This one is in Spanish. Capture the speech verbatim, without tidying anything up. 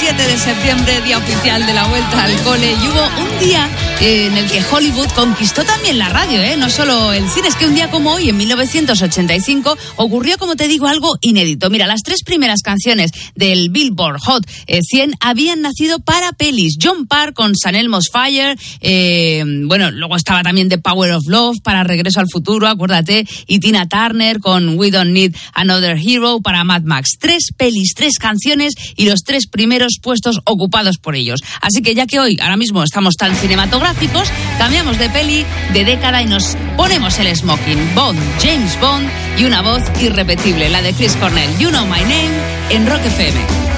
siete de septiembre, día oficial de la vuelta al cole, y hubo un día en el que Hollywood conquistó también la radio, ¿eh? No solo el cine, es que un día como hoy, en mil novecientos ochenta y cinco, ocurrió, como te digo, algo inédito. Mira, las tres primeras canciones del Billboard Hot cien habían nacido para pelis. John Parr con San Elmo's Fire, eh, bueno, luego estaba también The Power of Love para Regreso al Futuro, acuérdate, y Tina Turner con We Don't Need Another Hero para Mad Max. Tres pelis, tres canciones y los tres primeros puestos ocupados por ellos. Así que ya que hoy, ahora mismo, estamos tan cinematográficos, cambiamos de peli, de década y nos ponemos el smoking. Bond, James Bond y una voz irrepetible, la de Chris Cornell. You Know My Name en Rock F M.